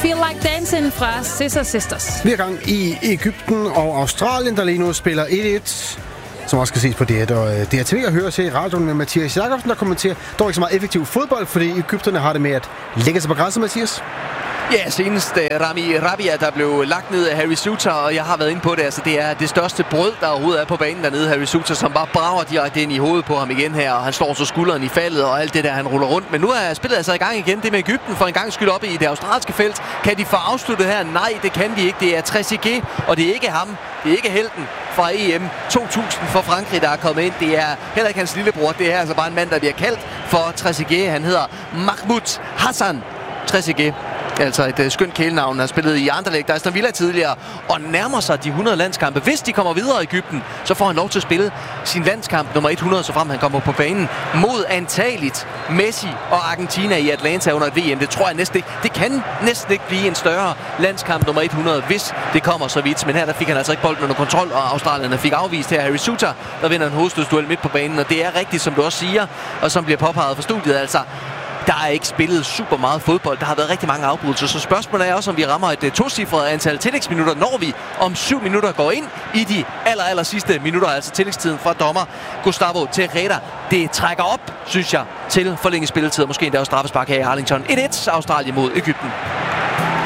Feel Like Dancing fra Scissor Sisters. Vi er i gang i Egypten og Australien, der lige nu spiller 1-1. Som også skal ses på DR og DRTV og høres her i radioen med Mathias Jakobsen, der kommenterer dog ikke så meget effektiv fodbold, fordi egypterne har det med at lægge sig på græsset, Mathias. Ja, senest Rami Rabia, der blev lagt ned af Harry Suter, og jeg har været inde på det. Altså, det er det største brød, der overhovedet er på banen dernede. Harry Suter, som bare brager direkte ind i hovedet på ham igen her, og han slår så skulderen i faldet og alt det der, han ruller rundt. Men nu er spillet altså i gang igen, det med Egypten, for en gang skyld oppe i det australske felt. Kan de få afsluttet her? Nej, det kan de ikke. Det er Trezeguet, og det er ikke ham. Det er ikke helten fra EM 2000 for Frankrig, der er kommet ind. Det er heller ikke hans lillebror. Det er altså bare en mand, der bliver kaldt for Trezeguet. Han hedder Mahmoud Hassan Trezeguet. Altså et skønt kælenavn. Han har spillet i Anderlecht, der er Aston Villa tidligere, og nærmer sig de 100 landskampe. Hvis de kommer videre i Egypten, så får han lov til at spille sin landskamp nummer 100, så frem han kommer på banen mod antageligt Messi og Argentina i Atlanta under et VM. Det tror jeg næsten ikke. Det kan næsten ikke blive en større landskamp nummer 100, hvis det kommer så vidt. Men her der fik han altså ikke bolden under kontrol, og australierne fik afvist her Harry Suter, der vinder en hovedstødsduel midt på banen. Og det er rigtigt, som du også siger, og som bliver påpeget fra studiet, altså. Der er ikke spillet super meget fodbold. Der har været rigtig mange afbrydelser. Så spørgsmålet er også, om vi rammer et tocifret antal tillægsminutter, når vi om 7 minutter går ind i de aller sidste minutter, altså tillægstiden fra dommer Gustavo Terreda. Det trækker op, synes jeg, til forlænget spilletid, og måske endda også straffespark her i Arlington. 1-1 Australien mod Egypten.